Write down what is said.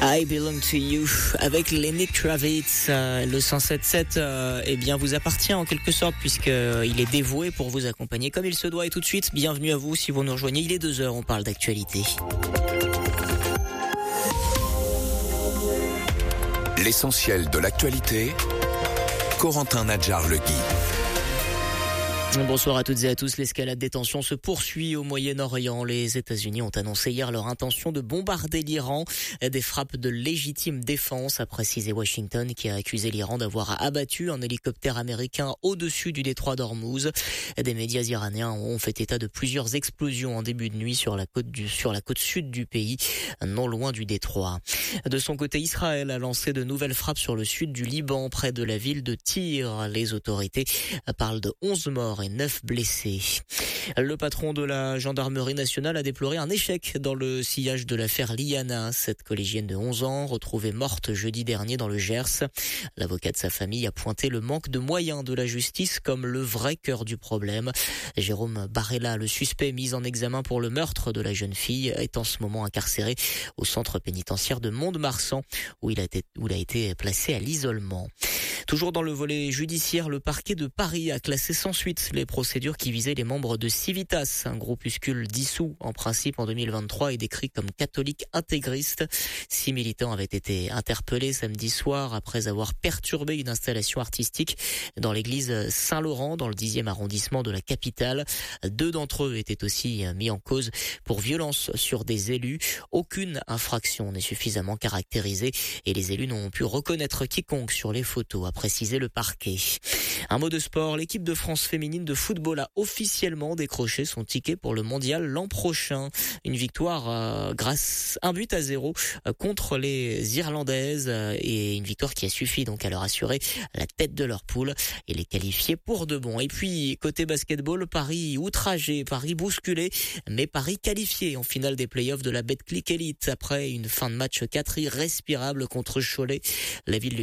I Belong to You avec Lenny Kravitz. Le 107.7 eh bien vous appartient en quelque sorte puisque il est dévoué pour vous accompagner comme il se doit. Et tout de suite, bienvenue à vous si vous nous rejoignez. Il est 2h, on parle d'actualité. L'essentiel de l'actualité, Corentin Nadjar-Legui. Bonsoir à toutes et à tous. L'escalade des tensions se poursuit au Moyen-Orient. Les États-Unis ont annoncé hier leur intention de bombarder l'Iran. Des frappes de légitime défense, a précisé Washington, qui a accusé l'Iran d'avoir abattu un hélicoptère américain au-dessus du détroit d'Ormuz. Des médias iraniens ont fait état de plusieurs explosions en début de nuit sur la côte sud du pays, non loin du détroit. De son côté, Israël a lancé de nouvelles frappes sur le sud du Liban, près de la ville de Tyr. Les autorités parlent de 11 morts et 9 blessés. Le patron de la gendarmerie nationale a déploré un échec dans le sillage de l'affaire Liana. Cette collégienne de 11 ans, retrouvée morte jeudi dernier dans le Gers. L'avocat de sa famille a pointé le manque de moyens de la justice comme le vrai cœur du problème. Jérôme Barella, le suspect mis en examen pour le meurtre de la jeune fille, est en ce moment incarcéré au centre pénitentiaire de Mont-de-Marsan, où il a été placé à l'isolement. Toujours dans le volet judiciaire, le parquet de Paris a classé sans suite les procédures qui visaient les membres de Civitas, un groupuscule dissous en principe en 2023 et décrit comme catholique intégriste. 6 militants avaient été interpellés samedi soir après avoir perturbé une installation artistique dans l'église Saint-Laurent dans le 10e arrondissement de la capitale. 2 d'entre eux étaient aussi mis en cause pour violence sur des élus. Aucune infraction n'est suffisamment caractérisée et les élus n'ont pu reconnaître quiconque sur les photos, a précisé le parquet. Un mot de sport, l'équipe de France féminine de football a officiellement décroché son ticket pour le mondial l'an prochain. Une victoire grâce 1-0 contre les Irlandaises et une victoire qui a suffi donc à leur assurer la tête de leur poule et les qualifier pour de bon. Et puis côté basketball, Paris outragé, Paris bousculé, mais Paris qualifié en finale des playoffs de la Betclic Elite après une fin de match 4 irrespirable contre Cholet. La ville